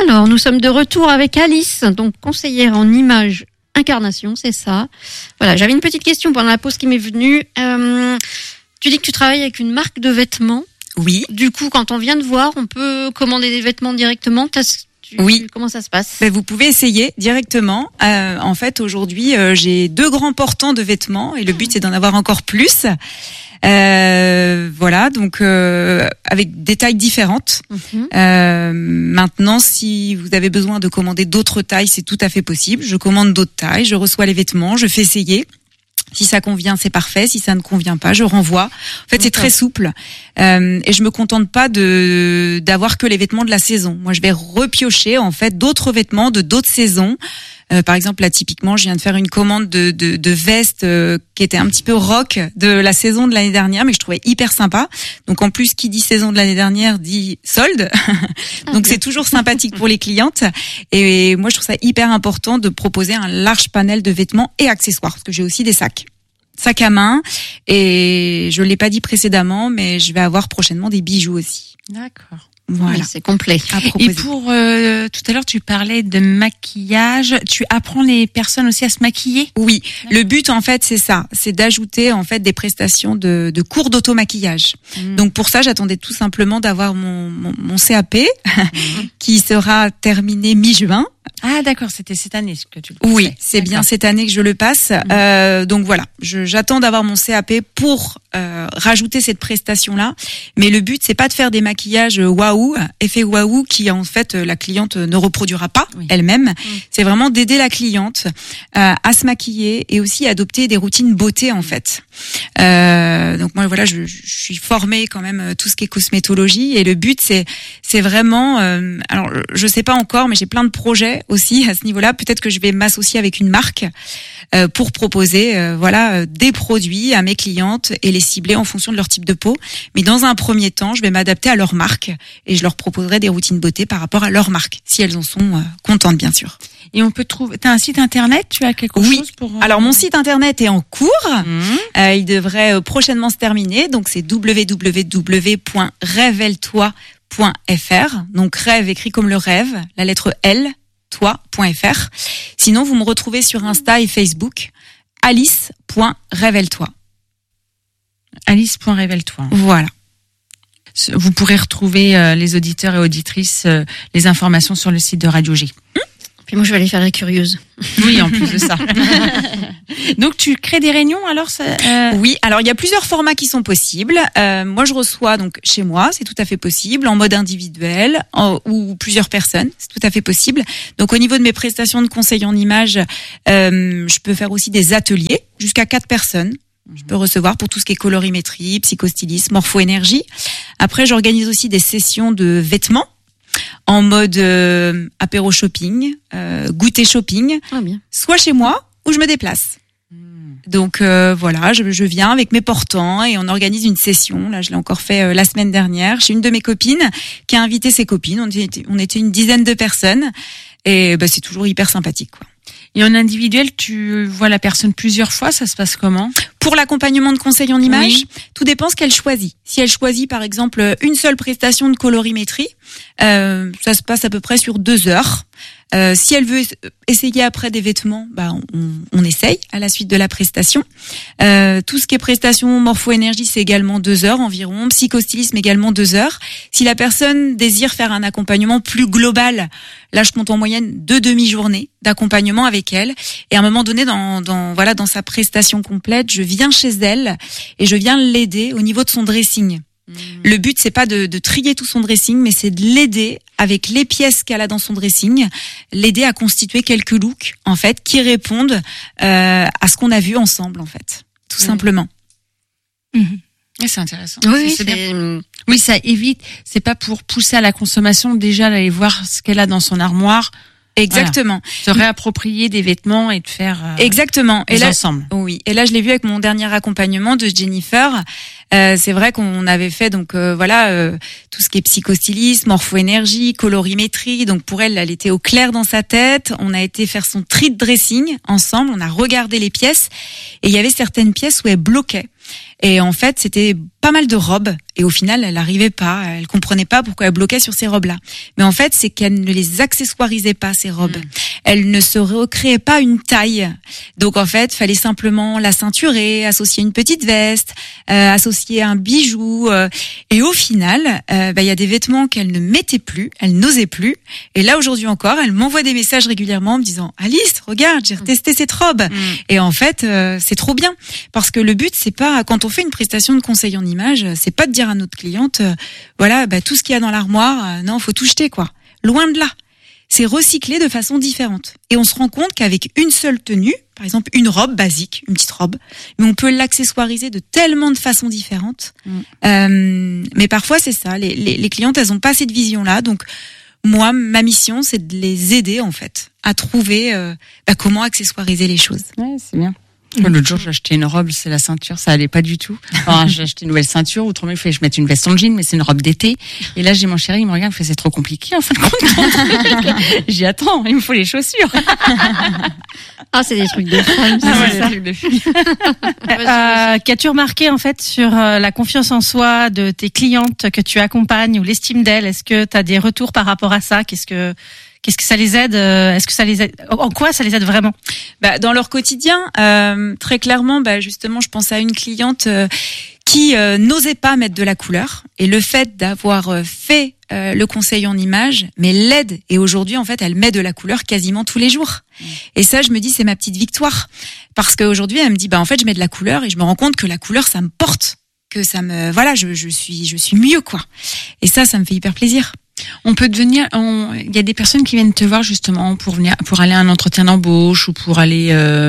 Alors, nous sommes de retour avec Alice, donc conseillère en images incarnation, c'est ça. Voilà, j'avais une petite question pendant la pause qui m'est venue. Tu dis que tu travailles avec une marque de vêtements. Oui. Du coup, quand on vient te voir, on peut commander des vêtements directement. Oui. Comment ça se passe ? Vous pouvez essayer directement. En fait, aujourd'hui, j'ai 2 grands portants de vêtements et le but c'est d'en avoir encore plus. Voilà, donc avec des tailles différentes. Maintenant, si vous avez besoin de commander d'autres tailles, c'est tout à fait possible. Je commande d'autres tailles, je reçois les vêtements, je fais essayer. Si ça convient, c'est parfait. Si ça ne convient pas, je renvoie. En fait, c'est très souple. Et je me contente pas d'avoir que les vêtements de la saison. Moi, je vais repiocher, en fait, d'autres vêtements de d'autres saisons. Par exemple, là, typiquement, je viens de faire une commande de veste qui était un petit peu rock de la saison de l'année dernière, mais que je trouvais hyper sympa. Donc, en plus, qui dit saison de l'année dernière dit solde. Donc, c'est toujours sympathique pour les clientes. Et moi, je trouve ça hyper important de proposer un large panel de vêtements et accessoires, parce que j'ai aussi des sacs à main. Et je l'ai pas dit précédemment, mais je vais avoir prochainement des bijoux aussi. D'accord. Voilà, oui, c'est complet. Et pour tout à l'heure, tu parlais de maquillage. Tu apprends les personnes aussi à se maquiller ? Oui, le but en fait c'est ça, c'est d'ajouter en fait des prestations de cours d'auto-maquillage. Donc pour ça, j'attendais tout simplement d'avoir mon CAP qui sera terminé mi-juin. Ah d'accord, c'était cette année que tu le passais. Oui, c'est bien cette année que je le passe. Donc voilà, j'attends d'avoir mon CAP pour rajouter cette prestation-là. Mais le but, c'est pas de faire des maquillages waouh, effet waouh, qui en fait la cliente ne reproduira pas elle-même. C'est vraiment d'aider la cliente à se maquiller et aussi à adopter des routines beauté en fait. Donc moi voilà, je suis formée quand même tout ce qui est cosmétologie et le but c'est vraiment alors je sais pas encore, mais j'ai plein de projets aussi à ce niveau-là. Peut-être que je vais m'associer avec une marque pour proposer des produits à mes clientes et les cibler en fonction de leur type de peau. Mais dans un premier temps, je vais m'adapter à leur marque et je leur proposerai des routines beauté par rapport à leur marque, si elles en sont contentes bien sûr. Et on peut trouver. T'as un site internet ? Tu as quelque chose pour Alors mon site internet est en cours. Il devrait prochainement se terminer. Donc c'est www.reveltoi.fr. Donc rêve écrit comme le rêve, la lettre L, toi.fr. Sinon vous me retrouvez sur Insta et Facebook. Alice.reveltoi. Alice.reveltoi. Voilà. Vous pourrez retrouver les auditeurs et auditrices les informations sur le site de Radio G. Puis moi, je vais aller faire la curieuse. Oui, en plus de ça. Donc, tu crées des réunions alors Oui, alors il y a plusieurs formats qui sont possibles. Moi, je reçois donc chez moi, c'est tout à fait possible, en mode individuel ou plusieurs personnes, c'est tout à fait possible. Donc, au niveau de mes prestations de conseil en images, je peux faire aussi des ateliers jusqu'à 4 personnes. Je peux recevoir pour tout ce qui est colorimétrie, psychostylisme, morpho-énergie. Après, j'organise aussi des sessions de vêtements en mode apéro shopping, goûter shopping, soit chez moi ou je me déplace. Donc voilà, je viens avec mes portants et on organise une session. Là, je l'ai encore fait la semaine dernière. J'ai une de mes copines qui a invité ses copines. On était une dizaine de personnes et c'est toujours hyper sympathique, quoi. Et en individuel, tu vois la personne plusieurs fois, ça se passe comment ? Pour l'accompagnement de conseil en images, tout dépend ce qu'elle choisit. Si elle choisit par exemple une seule prestation de colorimétrie, ça se passe à peu près sur 2 heures. Si elle veut essayer après des vêtements, on essaye à la suite de la prestation. Tout ce qui est prestation morpho-énergie, c'est également 2 heures environ. Psychostylisme également 2 heures. Si la personne désire faire un accompagnement plus global, là je compte en moyenne 2 demi-journées d'accompagnement avec elle. Et à un moment donné, dans sa prestation complète, je viens chez elle et je viens l'aider au niveau de son dressing. Le but, c'est pas de trier tout son dressing, mais c'est de l'aider avec les pièces qu'elle a dans son dressing, l'aider à constituer quelques looks, en fait, qui répondent à ce qu'on a vu ensemble, en fait, tout simplement. Et c'est intéressant. Oui, c'est bien. Oui, ça évite. C'est pas pour pousser à la consommation déjà d'aller voir ce qu'elle a dans son armoire. Exactement. Voilà. Se réapproprier des vêtements et de faire exactement. Et là, ensemble. Oui. Et là, je l'ai vu avec mon dernier accompagnement de Jennifer. C'est vrai qu'on avait fait tout ce qui est psychostylisme, morpho-énergie, colorimétrie. Donc pour elle, elle était au clair dans sa tête. On a été faire son tri de dressing ensemble. On a regardé les pièces et il y avait certaines pièces où elle bloquait. Et en fait, c'était pas mal de robes. Et au final, elle arrivait pas. Elle comprenait pas pourquoi elle bloquait sur ces robes-là. Mais en fait, c'est qu'elle ne les accessoirisait pas, ces robes. Elle ne se recréait pas une taille. Donc en fait, fallait simplement la ceinturer, associer une petite veste, associer un bijou. Et au final, il y a des vêtements qu'elle ne mettait plus, elle n'osait plus. Et là, aujourd'hui encore, elle m'envoie des messages régulièrement en me disant « Alice, regarde, j'ai retesté cette robe. » Et en fait, c'est trop bien. Parce que le but, c'est pas, quand on fait une prestation de conseil en image, c'est pas de dire à notre cliente, voilà, tout ce qu'il y a dans l'armoire, non, faut tout jeter, quoi. Loin de là. C'est recyclé de façon différente. Et on se rend compte qu'avec une seule tenue, par exemple une robe basique, une petite robe, mais on peut l'accessoiriser de tellement de façons différentes. Mais parfois, c'est ça. Les clientes, elles ont pas cette vision-là. Donc, moi, ma mission, c'est de les aider, en fait, à trouver comment accessoiriser les choses. Ouais, c'est bien. L'autre jour, j'ai acheté une robe, c'est la ceinture, ça allait pas du tout. Alors, j'ai acheté une nouvelle ceinture, autrement, il fallait que je mette une veste en jean, mais c'est une robe d'été. Et là, j'ai mon chéri, il me regarde, il me fait, c'est trop compliqué, en fin de compte. J'ai attends, il me faut les chaussures. Ah, c'est des trucs de femmes. C'est des trucs de filles. Qu'as-tu remarqué, en fait, sur la confiance en soi de tes clientes que tu accompagnes ou l'estime d'elles? Est-ce que tu as des retours par rapport à ça? Qu'est-ce que ça les aide? Est-ce que ça les aide? En quoi ça les aide vraiment? Dans leur quotidien, très clairement, justement, je pense à une cliente qui n'osait pas mettre de la couleur. Et le fait d'avoir fait le conseil en image, mais l'aide. Et aujourd'hui, en fait, elle met de la couleur quasiment tous les jours. Et ça, je me dis, c'est ma petite victoire. Parce qu'aujourd'hui, elle me dit, en fait, je mets de la couleur et je me rends compte que la couleur, ça me porte. Que ça me, voilà, je suis mieux, quoi. Et ça me fait hyper plaisir. On peut devenir, il y a des personnes qui viennent te voir justement pour aller à un entretien d'embauche ou pour aller,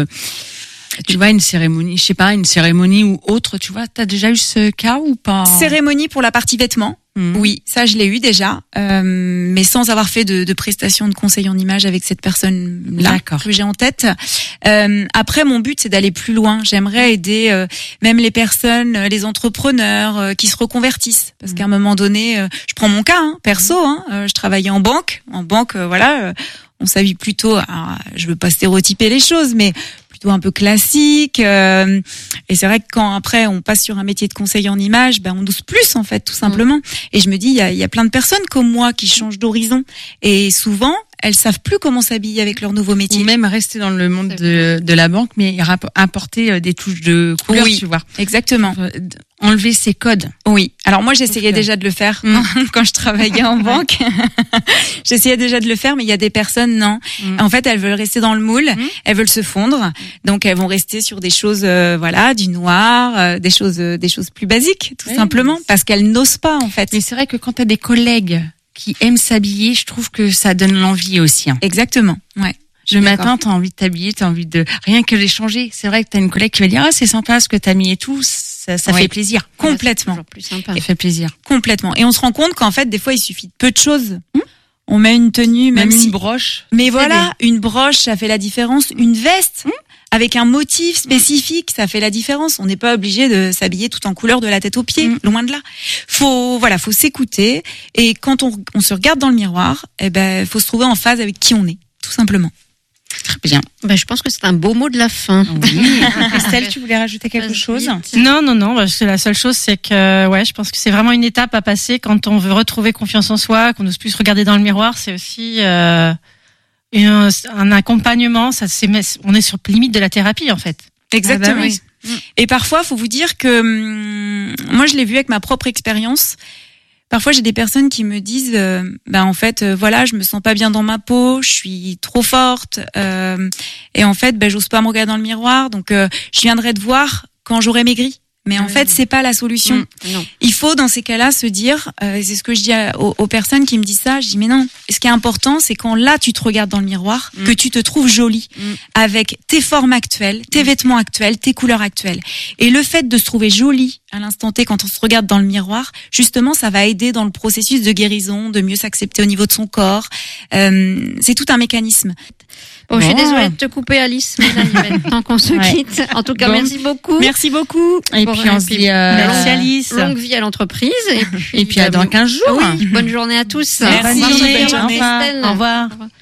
tu vois, une cérémonie ou autre, tu vois, t'as déjà eu ce cas ou pas? Cérémonie pour la partie vêtements. Oui, ça je l'ai eu déjà, mais sans avoir fait de prestation de conseil en image avec cette personne-là que j'ai en tête. Après, mon but c'est d'aller plus loin. J'aimerais aider même les personnes, les entrepreneurs qui se reconvertissent, parce qu'à un moment donné, je prends mon cas perso. Je travaillais en banque. En banque, on s'habille plutôt. Alors, je veux pas stéréotyper les choses, mais un peu classique, et c'est vrai que quand après on passe sur un métier de conseil en image, on ose plus en fait, tout simplement. Et je me dis, il y a plein de personnes comme moi qui changent d'horizon, et souvent elles savent plus comment s'habiller avec leur nouveau métier. Ou même rester dans le monde de la banque, mais apporter des touches de couleur, tu vois. Exactement. Enlever ces codes. Oui. Alors moi, j'essayais déjà de le faire quand je travaillais en banque. J'essayais déjà de le faire, mais il y a des personnes, non. En fait, elles veulent rester dans le moule, elles veulent se fondre, donc elles vont rester sur des choses, du noir, des choses plus basiques, tout simplement, parce qu'elles n'osent pas, en fait. Mais c'est vrai que quand t'as des collègues qui aiment s'habiller, je trouve que ça donne l'envie aussi. Exactement. Ouais. Le matin, t'as envie de t'habiller, t'as envie de rien que l'échanger. C'est vrai que t'as une collègue qui va dire c'est sympa ce que t'as mis et tout, ça fait plaisir. Complètement. C'est plus sympa. Ça fait plaisir. Complètement. Et on se rend compte qu'en fait, des fois, il suffit de peu de choses. On met une tenue, même une broche. Mais voilà, une broche, ça fait la différence. Une veste. Avec un motif spécifique, ça fait la différence. On n'est pas obligé de s'habiller tout en couleur de la tête aux pieds, loin de là. Faut s'écouter, et quand on se regarde dans le miroir, faut se trouver en phase avec qui on est, tout simplement. Très bien. Je pense que c'est un beau mot de la fin. Oui. Estelle, tu voulais rajouter quelque chose? Non. C'est la seule chose, c'est que je pense que c'est vraiment une étape à passer quand on veut retrouver confiance en soi, qu'on n'ose plus se regarder dans le miroir. C'est aussi un accompagnement. On est sur limite de la thérapie, en fait. Exactement. Oui. Et parfois, faut vous dire que moi, je l'ai vu avec ma propre expérience. Parfois, j'ai des personnes qui me disent, en fait, je me sens pas bien dans ma peau, je suis trop forte, et en fait, j'ose pas me regarder dans le miroir, donc je viendrai te voir quand j'aurai maigri. Mais en fait, c'est pas la solution. Non. Il faut, dans ces cas-là, se dire, c'est ce que je dis aux personnes qui me disent ça, je dis, mais non, ce qui est important, c'est quand là, tu te regardes dans le miroir, que tu te trouves jolie, avec tes formes actuelles, tes vêtements actuels, tes couleurs actuelles. Et le fait de se trouver jolie à l'instant T quand on se regarde dans le miroir, justement, ça va aider dans le processus de guérison, de mieux s'accepter au niveau de son corps. C'est tout un mécanisme. Bon, je suis désolée de te couper, Alice, mais là, il va être temps qu'on se quitte. En tout cas, merci beaucoup. Merci beaucoup. Et puis, on se dit, merci Alice. Longue vie à l'entreprise. Et puis, à dans 15 jours. Oui, bonne journée à tous. Merci. Bonne journée. Au revoir.